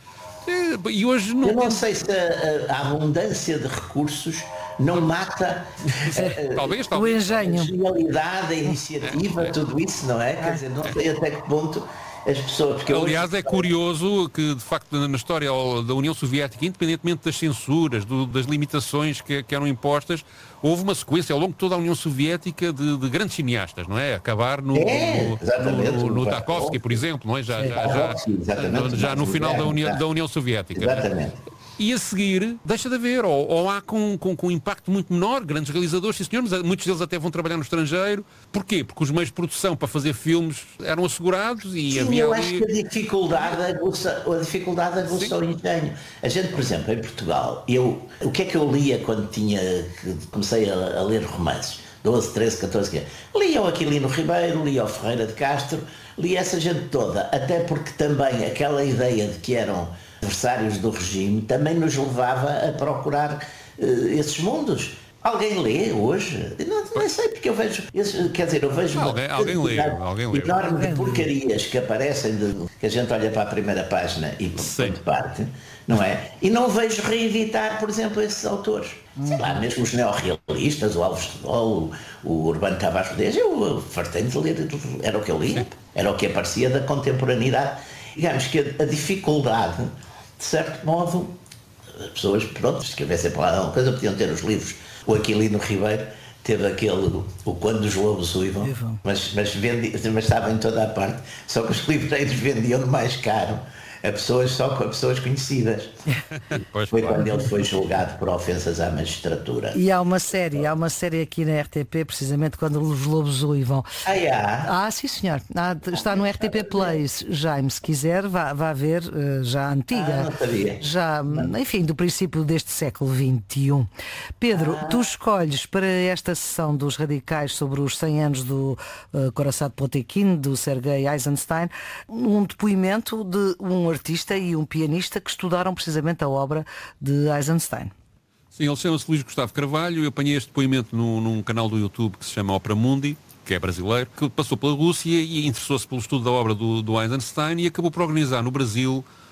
E hoje não... Eu não sei se a, a abundância de recursos não mata a, talvez, talvez. o engenho, a genialidade, a iniciativa, é, é. tudo isso, não é? Quer dizer, não sei até que ponto as pessoas... Porque Aliás, hoje... é curioso que, de facto, na história da União Soviética, independentemente das censuras, do, das limitações que, que eram impostas, houve uma sequência ao longo de toda a União Soviética de, de grandes cineastas, não é? Acabar no, é, no, no, no Tarkovsky, por exemplo, não é? Já, já, já, já, já no final da União, da União Soviética. Exatamente. E a seguir deixa de haver, ou, ou há com, com, com um impacto muito menor, grandes realizadores, sim senhor, mas muitos deles até vão trabalhar no estrangeiro. Porquê? Porque os meios de produção para fazer filmes eram assegurados e sim, havia eu ali... acho que a dificuldade aguça, a dificuldade aguça o engenho. A gente, por exemplo, em Portugal, eu, o que é que eu lia quando tinha, comecei a, a ler romances? doze, treze, catorze, quinze. Lia o Aquilino Ribeiro, lia o Ferreira de Castro, lia essa gente toda, até porque também aquela ideia de que eram adversários do regime também nos levava a procurar uh, esses mundos. Alguém lê hoje? Não, não sei, porque eu vejo, esse, quer dizer, eu vejo alguém, uma alguém lê, alguém lê. enorme de porcarias que aparecem, de, que a gente olha para a primeira página e põe de parte, não é? E não vejo reeditar, por exemplo, esses autores. Sei lá, mesmo os neorrealistas, o Alves de Dol, o Urbano Tavares Rodrigues, eu fartei de ler, era o que eu lia, era o que aparecia da contemporaneidade. Digamos que a, a dificuldade, de certo modo, as pessoas, pronto, se escrevessem para lá uma coisa, podiam ter os livros. O Aquilino Ribeiro teve aquele, o Quando os Lobos Uivam, mas, mas, vendi, mas estava em toda a parte, só que os livreiros vendiam mais caro a pessoas, só a pessoas conhecidas. Pois foi claro. Quando ele foi julgado por ofensas à magistratura. E há uma série, há uma série aqui na R T P, precisamente quando os lobos uivam. Ah, há? Ah, sim senhor. Ah, está no R T P Play, Jaime, se quiser, vá, vá ver, já antiga. Ah, não sabia. Já, enfim, do princípio deste século vinte e um. Pedro, ah. tu escolhes para esta sessão dos radicais sobre os cem anos do uh, Coração de Potemkin, do Sergei Eisenstein, um depoimento de um artista e um pianista que estudaram precisamente a obra de Eisenstein. Sim, ele chama-se Luís Gustavo Carvalho. Eu apanhei este depoimento num, num canal do YouTube que se chama Opera Mundi, que é brasileiro, que passou pela Rússia e interessou-se pelo estudo da obra do, do Eisenstein e acabou por organizar no Brasil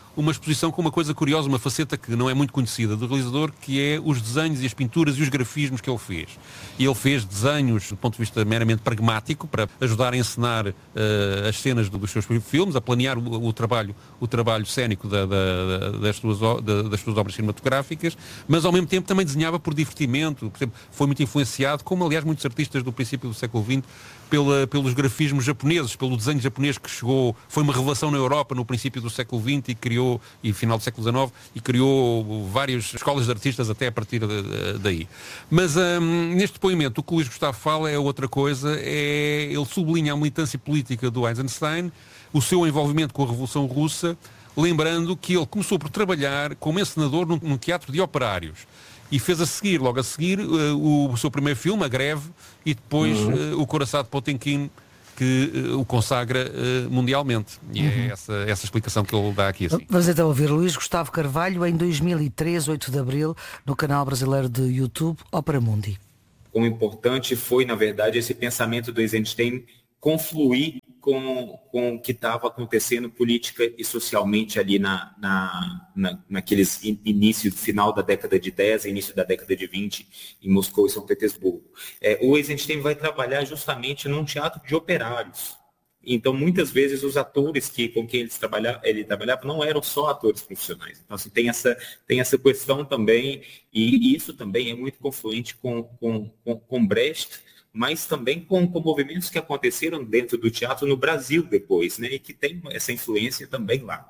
uma exposição com uma coisa curiosa, uma faceta que não é muito conhecida do realizador, que é os desenhos e as pinturas e os grafismos que ele fez. E ele fez desenhos do ponto de vista meramente pragmático para ajudar a encenar uh, as cenas do, dos seus filmes, a planear o, o trabalho, o trabalho cénico da, da, das, suas, da, das suas obras cinematográficas, mas ao mesmo tempo também desenhava por divertimento. Por exemplo, foi muito influenciado, como aliás muitos artistas do princípio do século vinte, pela, pelos grafismos japoneses, pelo desenho japonês que chegou, foi uma revelação na Europa no princípio do século vinte e criou, e final do século dezenove, e criou várias escolas de artistas até a partir de, daí. Mas um, neste depoimento o que o Luís Gustavo fala é outra coisa, é, ele sublinha a militância política do Eisenstein, o seu envolvimento com a Revolução Russa, lembrando que ele começou por trabalhar como encenador num, num teatro de operários. E fez a seguir, logo a seguir, uh, o seu primeiro filme, A Greve, e depois uhum. uh, o Coraçado de Potemkin, que uh, o consagra uh, mundialmente. E uhum. é essa, essa explicação que ele dá aqui assim. Vamos então ouvir Luís Gustavo Carvalho em dois mil e treze, oito de abril, no canal brasileiro de YouTube, Opera Mundi. O importante foi, na verdade, esse pensamento do Eisenstein confluir com, com o que estava acontecendo política e socialmente ali na, na, na, naqueles in, início, final da década de dez, início da década de vinte, em Moscou e São Petersburgo. É, o Eisenstein vai trabalhar justamente num teatro de operários. Então, muitas vezes, os atores que, com quem ele trabalhava, ele trabalhava não eram só atores profissionais. Então, assim, tem, essa, tem essa questão também, e isso também é muito confluente com, com, com, com Brecht, mas também com, com movimentos que aconteceram dentro do teatro no Brasil depois, né, e que tem essa influência também lá.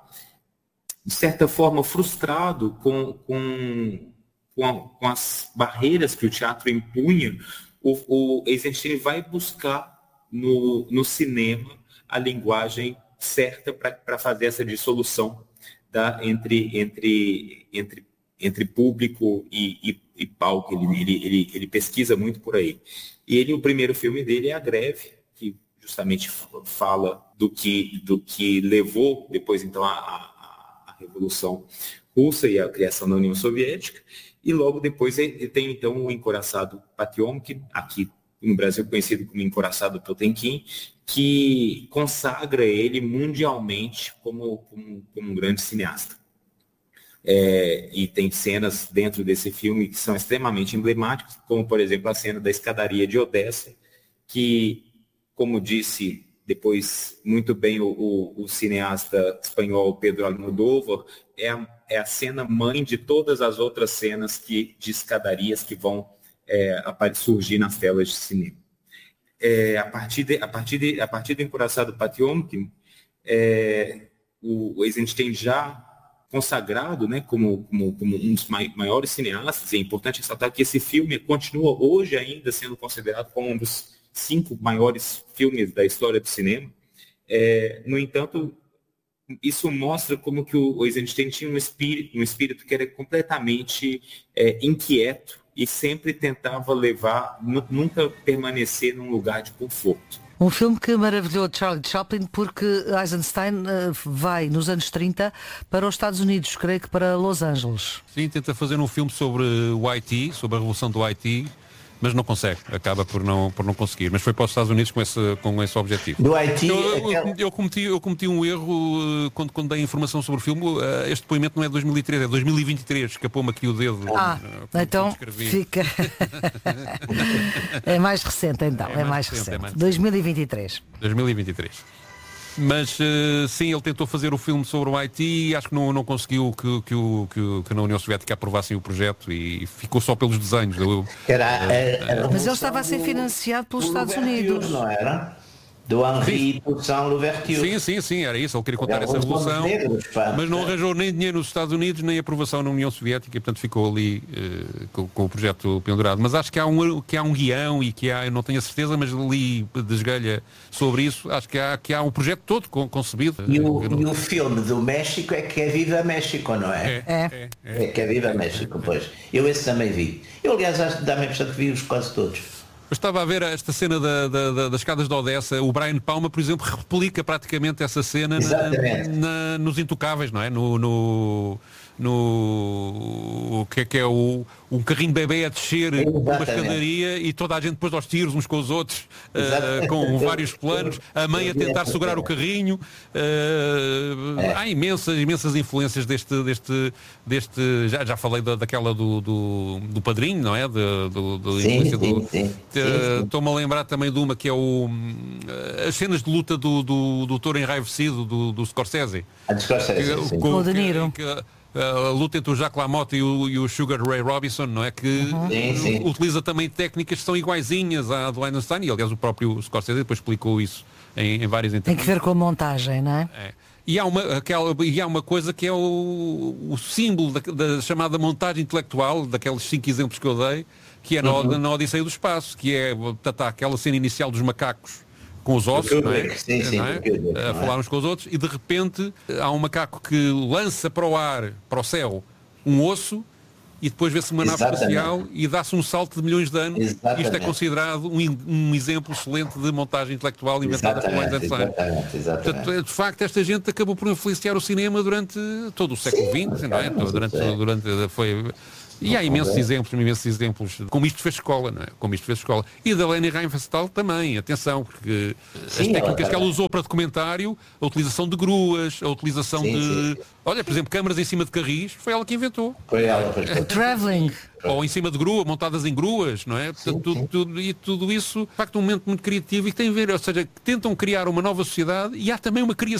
De certa forma, frustrado com, com, com, a, com as barreiras que o teatro impunha, o, o Eisenstein vai buscar no, no cinema a linguagem certa para fazer essa dissolução da, entre, entre, entre, entre público e, e, e palco. Ele, ele, ele, ele pesquisa muito por aí. E ele, o primeiro filme dele é A Greve, que justamente fala do que, do que levou depois então a, a, a Revolução Russa e a criação da União Soviética. E logo depois ele tem então o Encoraçado Potemkin, aqui no Brasil conhecido como Encoraçado Potemkin, que consagra ele mundialmente como, como, como um grande cineasta. É, e tem cenas dentro desse filme que são extremamente emblemáticas, como, por exemplo, a cena da escadaria de Odessa, que, como disse depois muito bem o, o, o cineasta espanhol Pedro Almodóvar, é a, é a cena mãe de todas as outras cenas que, de escadarias que vão é, surgir nas telas de cinema. É, a, partir de, a, partir de, a partir do Encoraçado Potemkin, é, o Eisenstein já consagrado, né, como, como, como um dos maiores cineastas. É importante ressaltar que esse filme continua hoje ainda sendo considerado como um dos cinco maiores filmes da história do cinema. É, no entanto, isso mostra como que o Eisenstein tinha um espírito, um espírito que era completamente é, inquieto e sempre tentava levar, nunca permanecer num lugar de conforto. Um filme que maravilhou Charlie Chaplin porque Eisenstein uh, vai nos anos trinta para os Estados Unidos, creio que para Los Angeles. Sim, tenta fazer um filme sobre o Haiti, sobre a Revolução do Haiti, mas não consegue, acaba por não, por não conseguir. Mas foi para os Estados Unidos com esse, com esse objetivo. Do Haiti... Eu, eu, eu, cometi, eu cometi um erro quando, quando dei informação sobre o filme. Este depoimento não é dois mil e treze, é dois mil e vinte e três. Escapou-me aqui o dedo. Ah, uh, então fica... é mais recente então, é, é mais, mais recente. recente. É mais dois mil e vinte e três. dois mil e vinte e três. Mas uh, sim, ele tentou fazer o filme sobre o Haiti e acho que não, não conseguiu que, que, o, que, que na União Soviética aprovassem o projeto e ficou só pelos desenhos. Eu, era, era, era Mas ele estava a ser financiado pelos Estados Unidos. Não era? Do Henri Toussaint Louverture. Sim, sim, sim, era isso. Ele queria contar essa revolução, mas não arranjou nem dinheiro nos Estados Unidos, nem aprovação na União Soviética e, portanto, ficou ali uh, com, com o projeto pendurado. Mas acho que há, um, que há um guião e que há, eu não tenho a certeza, mas li desgalha sobre isso, acho que há, que há um projeto todo concebido. E o, não... e o filme do México é que é Viva México, não é? É, é, é, é que é Viva México, pois. Eu esse também vi. Eu, aliás, acho que dá-me a impressão que vi-os quase todos. Eu estava a ver esta cena da, da, da, das escadas de Odessa. O Brian Palma, por exemplo, replica praticamente essa cena na, na, nos Intocáveis, não é? No, no, no o que é que é o, um carrinho bebê a descer uma escadaria e toda a gente depois aos tiros uns com os outros, uh, com vários planos, a mãe a tentar segurar o carrinho. Uh, há imensas, imensas influências deste, deste, deste já, já falei da, daquela do, do, do Padrinho, não é? De, do, do, sim, sim, do, sim, sim, sim. Estou-me a lembrar também de uma que é o as cenas de luta do, do, do touro enraivecido do, do Scorsese. A de Scorsese, que, sim. Com, o De Niro. Que, que, a luta entre o Jacques LaMotta e o, e o Sugar Ray Robinson, não é? Que uhum. sim, sim. utiliza também técnicas que são iguaizinhas à do Einstein, e aliás o próprio Scorsese depois explicou isso em, em várias entrevistas. Tem que ver com a montagem, não é? É. E há uma, aquela, e há uma coisa que é o, o símbolo da, da chamada montagem intelectual, daqueles cinco exemplos que eu dei, que é na, uhum. na Odisseia do Espaço, que é tá, aquela cena inicial dos macacos com os ossos, não é? Sim, sim, não é? A falar uns com os outros, e de repente há um macaco que lança para o ar, para o céu, um osso, e depois vê-se uma nave espacial e dá-se um salto de milhões de anos. Exatamente. Isto é considerado um, um exemplo excelente de montagem intelectual inventada por Einstein. Portanto, de facto, esta gente acabou por influenciar o cinema durante todo o século vinte, não é? Durante, durante, foi... E há imensos exemplos, imensos exemplos, como isto fez escola, não é? Como isto fez escola. E da Leni Riefenstahl também, atenção, porque sim, as técnicas ela que ela usou para documentário, a utilização de gruas, a utilização sim, de... Sim. Olha, por exemplo, câmaras em cima de carris, foi ela que inventou. Foi ela. Foi Traveling. Ou em cima de grua, montadas em gruas, não é? Portanto, tudo, tudo, e tudo isso, de facto, um momento muito criativo e que tem a ver, ou seja, que tentam criar uma nova sociedade e há também uma criação